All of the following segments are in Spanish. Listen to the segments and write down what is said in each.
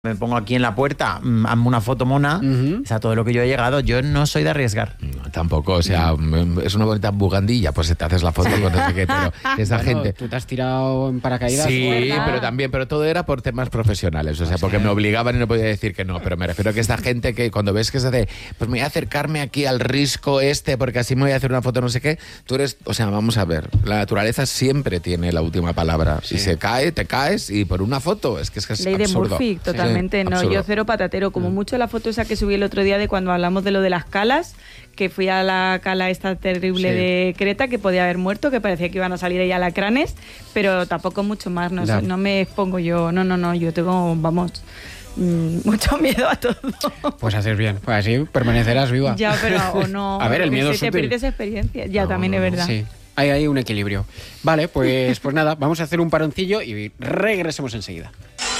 Me pongo aquí en la puerta, hazme una foto mona, o sea, todo lo que yo he llegado, yo no soy de arriesgar. No, tampoco, o sea, es una bonita bugandilla, pues te haces la foto con no sé qué, pero esa gente... ¿Tú te has tirado en paracaídas? Sí, pero todo era por temas profesionales, o sea, porque me obligaban y no podía decir que no, pero me refiero a que esta gente que cuando ves que se hace, pues me voy a acercarme aquí al risco porque así me voy a hacer una foto no sé qué, tú eres, o sea, vamos a ver, la naturaleza siempre tiene la última palabra, si se cae, te caes y por una foto, es Ley de absurdo. Murphy, totalmente. No, absurdo. yo cero patatero. Como mucho la foto esa que subí el otro día de cuando hablamos de lo de las calas, que fui a la cala esta terrible de Creta, que podía haber muerto, que parecía que iban a salir ahí alacranes, pero tampoco mucho más. No me expongo yo. No, yo tengo, vamos... mucho miedo a todo. Pues haces bien, pues así permanecerás viva. Ya, pero o no. A ver, el miedo si te sutil. pierdes experiencia. Ya, también es verdad. Sí, hay un equilibrio. Vale, pues nada, vamos a hacer un paroncillo y regresemos enseguida.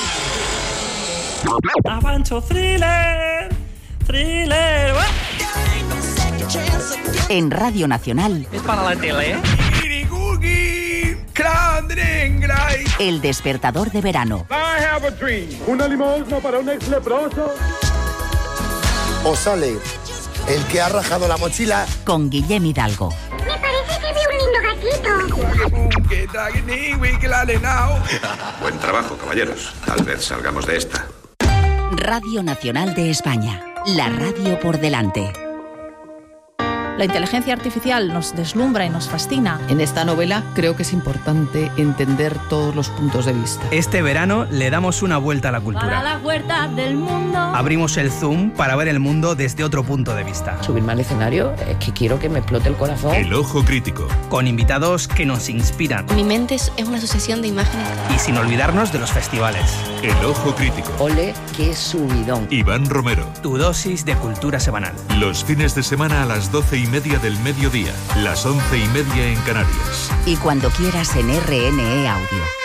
Avancho thriller. En Radio Nacional, Es para la tele, ¿eh? El Despertador de Verano. Una limosna para un ex leproso. O sale el que ha rajado la mochila. Con Guillem Hidalgo. Me parece que veo un lindo gatito. Buen trabajo, caballeros. Tal vez salgamos de esta. Radio Nacional de España. La radio por delante. La inteligencia artificial nos deslumbra y nos fascina. En esta novela creo que es importante entender todos los puntos de vista. Este verano le damos una vuelta a la cultura. Para las huertas del mundo. Abrimos el Zoom para ver el mundo desde otro punto de vista. Subirme al escenario es que quiero que me explote el corazón. El Ojo Crítico. Con invitados que nos inspiran. Mi mente es una asociación de imágenes. Y sin olvidarnos de los festivales. El Ojo Crítico. Ole, qué subidón. Iván Romero. Tu dosis de cultura semanal. Los fines de semana a las 12:30 del mediodía. Las 11:30 en Canarias. Y cuando quieras en RNE Audio.